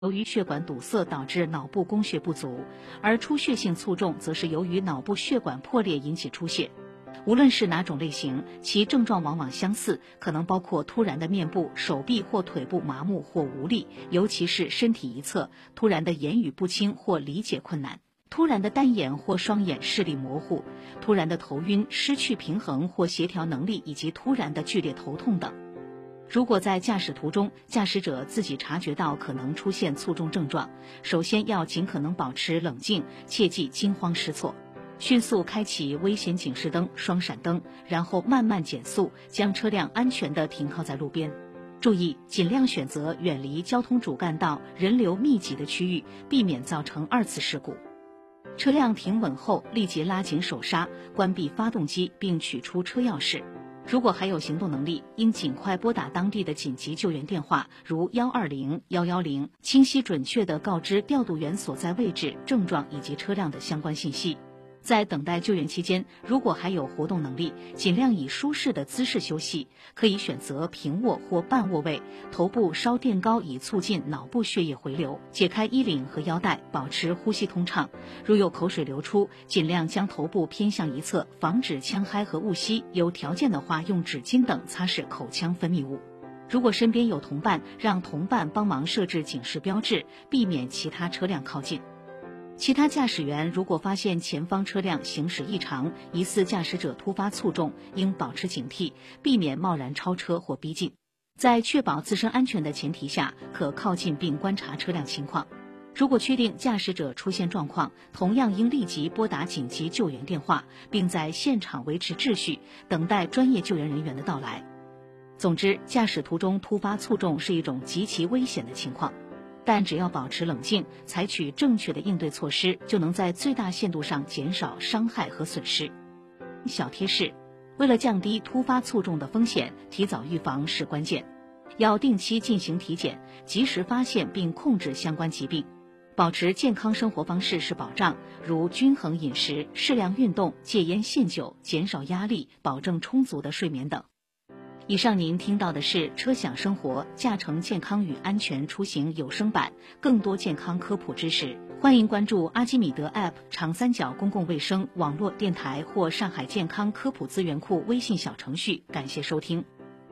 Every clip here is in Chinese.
由于血管堵塞导致脑部供血不足，而出血性卒中则是由于脑部血管破裂引起出血。无论是哪种类型，其症状往往相似，可能包括突然的面部、手臂或腿部麻木或无力，尤其是身体一侧；突然的言语不清或理解困难；突然的单眼或双眼视力模糊；突然的头晕、失去平衡或协调能力，以及突然的剧烈头痛等。如果在驾驶途中，驾驶者自己察觉到可能出现卒中症状，首先要尽可能保持冷静，切忌惊慌失措。迅速开启危险警示灯、双闪灯，然后慢慢减速，将车辆安全地停靠在路边。注意，尽量选择远离交通主干道、人流密集的区域，避免造成二次事故。车辆停稳后，立即拉紧手刹，关闭发动机，并取出车钥匙。如果还有行动能力，应尽快拨打当地的紧急救援电话，如120、110，清晰准确地告知调度员所在位置、症状以及车辆的相关信息。在等待救援期间，如果还有活动能力，尽量以舒适的姿势休息，可以选择平卧或半卧位，头部稍垫高以促进脑部血液回流，解开衣领和腰带，保持呼吸通畅。如有口水流出，尽量将头部偏向一侧，防止呛嗨和误吸，有条件的话用纸巾等擦拭口腔分泌物。如果身边有同伴，让同伴帮忙设置警示标志，避免其他车辆靠近。其他驾驶员如果发现前方车辆行驶异常，疑似驾驶者突发卒中，应保持警惕，避免贸然超车或逼近。在确保自身安全的前提下，可靠近并观察车辆情况。如果确定驾驶者出现状况，同样应立即拨打紧急救援电话，并在现场维持秩序，等待专业救援人员的到来。总之，驾驶途中突发卒中是一种极其危险的情况。但只要保持冷静，采取正确的应对措施，就能在最大限度上减少伤害和损失。小贴士：为了降低突发卒中的风险，提早预防是关键。要定期进行体检，及时发现并控制相关疾病。保持健康生活方式是保障，如均衡饮食、适量运动、戒烟限酒、减少压力、保证充足的睡眠等。以上您听到的是车享生活驾乘健康与安全出行有声版，更多健康科普知识，欢迎关注阿基米德 App、长三角公共卫生网络电台或上海健康科普资源库微信小程序。感谢收听。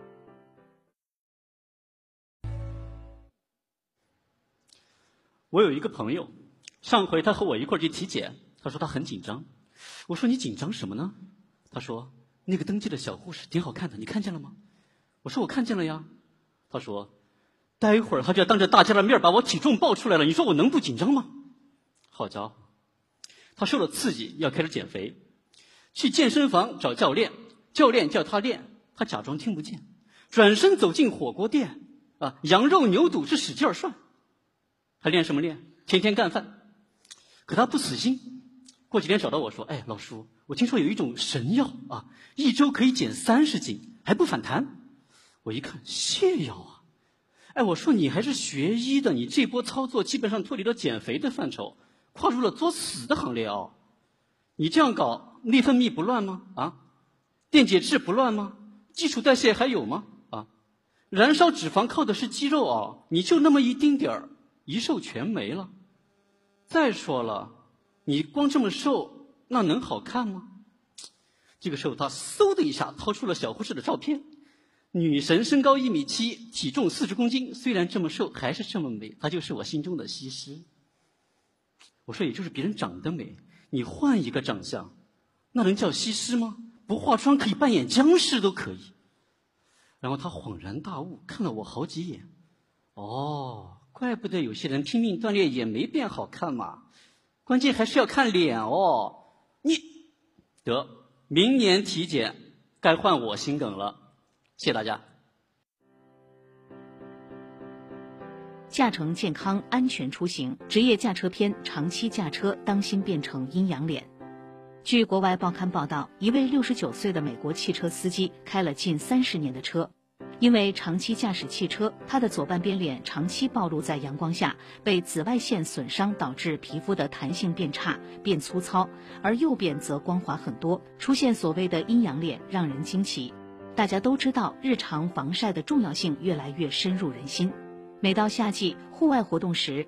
我有一个朋友，上回他和我一块儿去体检，他说他很紧张。我说你紧张什么呢？他说那个登记的小护士挺好看的，你看见了吗？我说我看见了呀。他说待会儿他就要当着大家的面把我体重报出来了，你说我能不紧张吗？好家伙，他受了刺激，要开始减肥，去健身房找教练，教练叫他练，他假装听不见，转身走进火锅店羊肉牛肚是使劲涮。他练什么练？天天干饭。可他不死心，过几天找到我说，哎，老叔，我听说有一种神药1周可以减30斤，还不反弹。我一看，泻药啊！哎，我说你还是学医的，你这波操作基本上脱离了减肥的范畴，跨入了作死的行列哦。你这样搞，内分泌不乱吗？电解质不乱吗？基础代谢还有吗？燃烧脂肪靠的是肌肉你就那么一丁点儿，一瘦全没了。再说了，你光这么瘦，那能好看吗？这个时候他嗖的一下掏出了小护士的照片，女神身高1.7米，体重40公斤，虽然这么瘦，还是这么美，她就是我心中的西施。我说也就是别人长得美，你换一个长相，那能叫西施吗？不化妆可以扮演僵尸都可以。然后他恍然大悟，看了我好几眼，怪不得有些人拼命锻炼也没变好看嘛，关键还是要看脸你得明年体检该换我心梗了。谢谢大家。 驾乘健康安全出行，职业驾车篇：长期驾车当心变成阴阳脸。据国外报刊报道，一位69岁的美国汽车司机开了近30年的车，因为长期驾驶汽车，他的左半边脸长期暴露在阳光下，被紫外线损伤，导致皮肤的弹性变差、变粗糙，而右边则光滑很多，出现所谓的阴阳脸，让人惊奇。大家都知道，日常防晒的重要性越来越深入人心。 每到夏季，户外活动时